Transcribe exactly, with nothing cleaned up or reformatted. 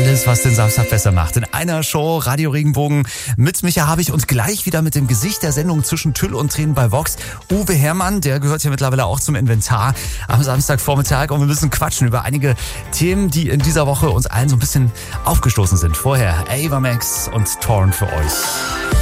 Alles, was den Samstag besser macht. In einer Show, Radio Regenbogen mit Micha Habich und gleich wieder mit dem Gesicht der Sendung zwischen Tüll und Tränen bei Vox. Uwe Herrmann, der gehört ja mittlerweile auch zum Inventar am Samstagvormittag. Und wir müssen quatschen über einige Themen, die in dieser Woche uns allen so ein bisschen aufgestoßen sind. Vorher Ava Max und Torn für euch.